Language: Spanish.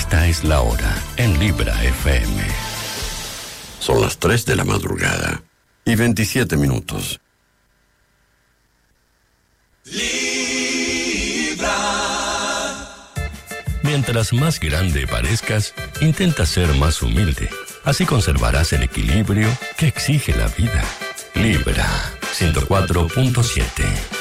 Esta es la hora en Libra FM. Son las 3 de la madrugada y 27 minutos. Libra. Mientras más grande parezcas, intenta ser más humilde. Así conservarás el equilibrio que exige la vida. Libra 104.7.